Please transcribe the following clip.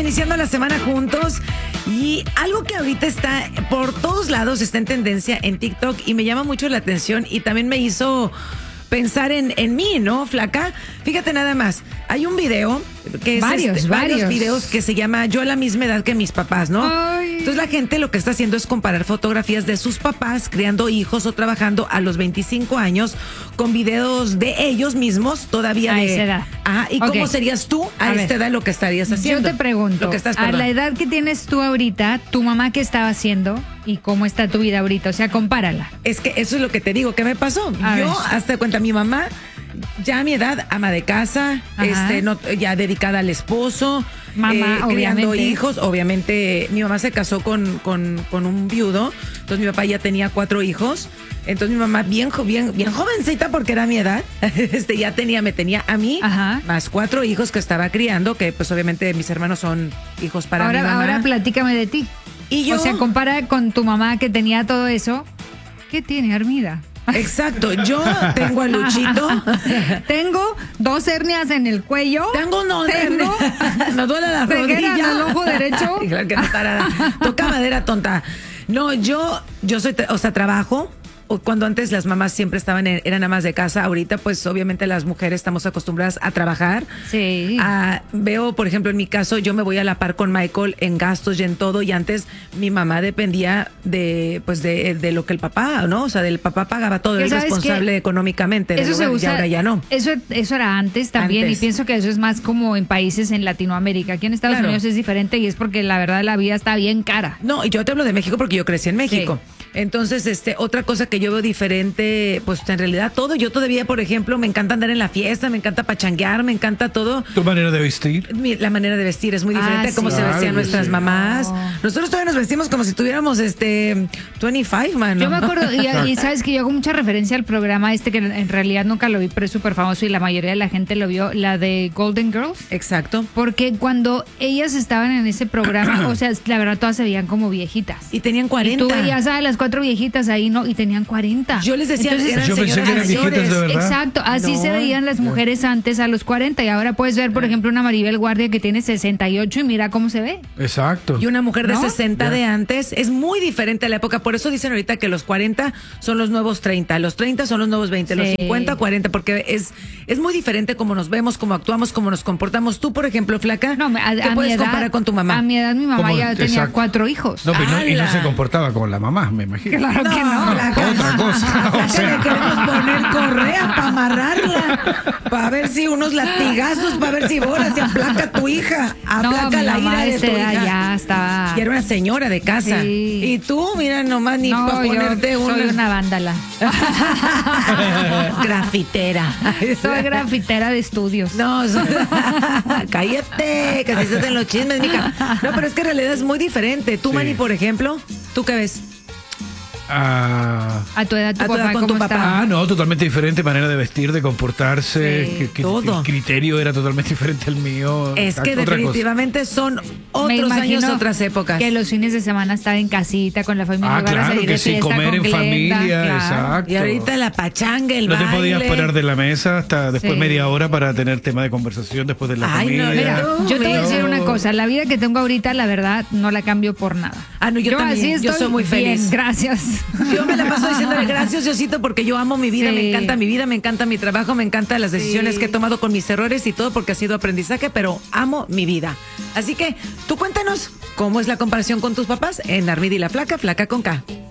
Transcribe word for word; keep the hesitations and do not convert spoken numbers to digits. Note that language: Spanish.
iniciando la semana juntos y algo que ahorita está por todos lados, está en tendencia en TikTok y me llama mucho la atención y también me hizo pensar en, en mí, ¿no, Flaca? Fíjate nada más, hay un video que es varios, este, varios. varios videos que se llama Yo a la misma edad que mis papás, ¿no? Ay. Entonces la gente lo que está haciendo es comparar fotografías de sus papás criando hijos o trabajando a los veinticinco años con videos de ellos mismos todavía A de esa edad. Ajá, ¿y Ok. cómo serías tú a, A esta ver, edad lo que estarías haciendo? Yo te pregunto, Lo que estás, a perdón. la edad que tienes tú ahorita, tu mamá qué estaba haciendo y cómo está tu vida ahorita, o sea, compárala. Es que eso es lo que te digo, ¿qué me pasó? A Yo, ver. hasta cuenta, mi mamá, ya a mi edad, ama de casa, Ajá. este, no, ya dedicada al esposo, Mamá, criando obviamente. hijos. Obviamente, mi mamá se casó con, con, con un viudo, entonces mi papá ya tenía cuatro hijos. Entonces mi mamá bien, jo- bien, bien jovencita porque era mi edad, este, ya tenía, me tenía a mí, Ajá. más cuatro hijos que estaba criando, que pues obviamente mis hermanos son hijos para mi Ahora, mamá. ahora platícame de ti. Y yo- O sea, compara con tu mamá que tenía todo eso. ¿Qué tiene, Armida? Exacto, yo tengo a Luchito. Tengo dos hernias en el cuello. Tengo no, Tengo me duele la ceguera rodilla. en el ojo derecho. Claro que no, tarada. Toca madera, tonta. No, yo, yo soy, tra- o sea, trabajo. O Cuando antes las mamás siempre estaban en- eran amas de casa, ahorita pues obviamente las mujeres estamos acostumbradas a trabajar. Sí. Ah, veo, por ejemplo, en mi caso, yo me voy a la par con Michael en gastos y en todo, y antes mi mamá dependía de, pues, de, de lo que el papá, ¿no? O sea, del papá pagaba todo, Que era sabes responsable que económicamente del Eso se hogar, usa, y ahora ya no. Eso, eso era antes también Antes. y pienso que eso es más como en países en Latinoamérica. Aquí en Estados Claro. Unidos es diferente y es porque la verdad la vida está bien cara. No, y yo te hablo de México porque yo crecí en México. Entonces, este, otra cosa que yo veo diferente, pues en realidad todo, yo todavía, por ejemplo, me encanta andar en la fiesta, me encanta pachanguear, me encanta todo. ¿Tu manera de vestir? Mi- La manera de vestir es muy Ah, diferente a cómo sí. se vestían Claro que nuestras sí. mamás. No. Nosotros todavía nos vestimos como si tuviéramos este veinticinco, mano. Yo me acuerdo, y, y sabes que yo hago mucha referencia al programa este que en realidad nunca lo vi, pero es súper famoso y la mayoría de la gente lo vio, la de Golden Girls. Exacto. Porque cuando ellas estaban en ese programa, o sea, la verdad todas se veían como viejitas. Y tenían cuarenta. Y tú veías a las cuatro viejitas ahí, ¿no? Y tenían cuarenta. Yo les decía, Entonces, eran Yo pensé que señoras eran viejitas de mayores. verdad. exacto, así No. se veían las mujeres antes a los cuarenta y ahora puedes ver, por ejemplo, una Maribel Guardia que tiene sesenta y ocho y mira cómo se ve. Exacto. Y una mujer de ¿No? sesenta de antes es muy diferente a la época. Por eso dicen ahorita que los cuarenta son los nuevos treinta, los treinta son los nuevos veinte, los Sí. cincuenta, cuarenta, porque es, es muy diferente cómo nos vemos, cómo actuamos, cómo nos comportamos. Tú, por ejemplo, Flaca, No, a, ¿qué a puedes mi edad, comparar con tu mamá? A mi edad mi mamá ¿Cómo? ya tenía Exacto. cuatro hijos. No, pero no- y no ¡Hala! se comportaba como la mamá, me imagino. Claro que no. Flaca. Otra cosa. O Flaca, sea. le queremos poner correa para amarrarla, para ver si unos latigazos, para ver si ahora se aplaca tu hija, No, aplaca mi la mamá ira de esta tu edad hija. ya estaba. Y era una señora de casa. Sí. Y tú, mira, nomás ni No, para yo ponerte soy una... una vándala. grafitera. Soy grafitera de estudios. No, so- cállate, que si estás en los chismes, mija. No, pero es que en realidad es muy diferente. Tú, Sí. Manny, por ejemplo, ¿tú qué ves? Ah, A tu edad, tu A tu edad papá, con tu ¿cómo papá. estaba? ah, no, totalmente diferente manera de vestir, de comportarse. Sí, que- que- todo. El criterio era totalmente diferente al mío. Es que Otra cosa. definitivamente son Me otros imagino años, otras épocas. que los fines de semana estar en casita con la familia. Ah, iban a claro salir que de sí, fiesta comer con en Glenda, familia, claro. exacto. Y ahorita la pachanga, el No te baile. podías parar de la mesa hasta después Sí. media hora para tener tema de conversación después de la Ay, no, comida. mira, Yo te voy a decir No. una cosa, la vida que tengo ahorita, la verdad, no la cambio por nada. Ah, no, yo también, yo estoy soy muy bien, feliz. gracias. Yo me la paso diciéndole gracias, Diosito, porque yo amo mi vida, Sí. me encanta mi vida, me encanta mi trabajo, me encantan las decisiones Sí. que he tomado con mis errores y todo porque ha sido aprendizaje, pero amo mi vida. Así que tú cuéntanos cómo es la comparación con tus papás en Armida y la Flaca, Flaca con K.